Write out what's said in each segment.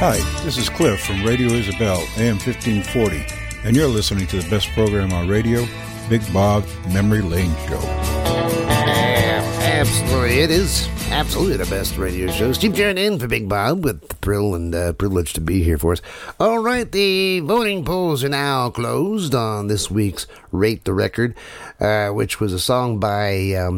Hi, this is Cliff from Radio Isabel, AM 1540, and you're listening to the best program on radio, Big Bob's Memory Lane Show. Absolutely, it is absolutely the best radio show. Steve Jarrett in for Big Bob with the thrill and privilege to be here for us. All right, the voting polls are now closed on this week's Rate the Record, which was a song by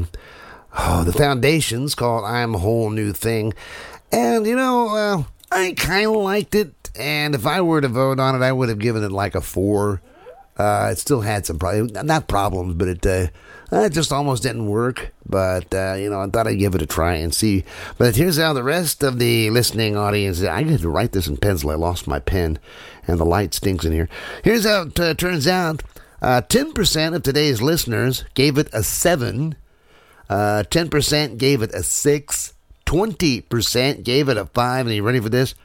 the Foundations called I'm a Whole New Thing. And, I kind of liked it, and if I were to vote on it, I would have given it like a 4. It still had some not problems, but it just almost didn't work. But, I thought I'd give it a try and see. But here's how the rest of the listening audience, I had to write this in pencil. I lost my pen, and the light stinks in here. Here's how it turns out. 10% of today's listeners gave it a 7. 10% gave it a 6. 20% gave it a 5, and are you ready for this?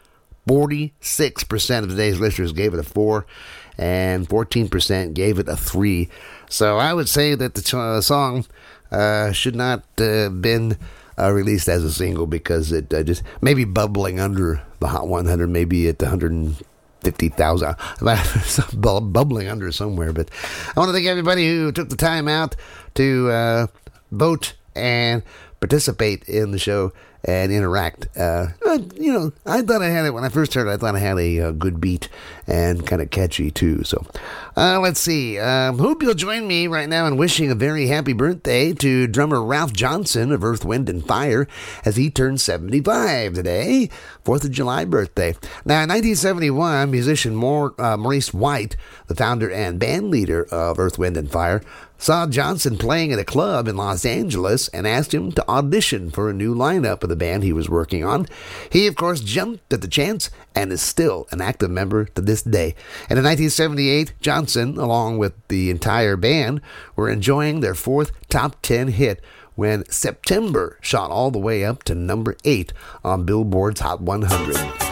46% of today's listeners gave it a 4, and 14% gave it a 3. So I would say that the song should not have been released as a single, because it just maybe bubbling under the Hot 100, maybe at the 150,000, bubbling under somewhere. But I want to thank everybody who took the time out to vote and participate in the show and interact. I thought I had it when I first heard it. I thought I had a good beat and kind of catchy too. So let's see. Hope you'll join me right now in wishing a very happy birthday to drummer Ralph Johnson of Earth, Wind & Fire, as he turns 75 today. 4th of July birthday. Now, in 1971, musician Maurice White, the founder and band leader of Earth, Wind & Fire, saw Johnson playing at a club in Los Angeles and asked him to audition for a new lineup of the band he was working on. He, of course, jumped at the chance and is still an active member to this day. And in 1978, Johnson, along with the entire band, were enjoying their 4th top 10 hit when September shot all the way up to number 8 on Billboard's Hot 100.